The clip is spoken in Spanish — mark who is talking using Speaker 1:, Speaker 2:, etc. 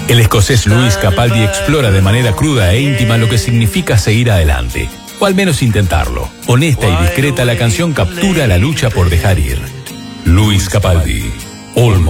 Speaker 1: El escocés Lewis Capaldi explora de manera cruda e íntima lo que significa seguir adelante, o al menos intentarlo. Honesta y discreta, la canción captura la lucha por dejar ir. Lewis Capaldi, Almost.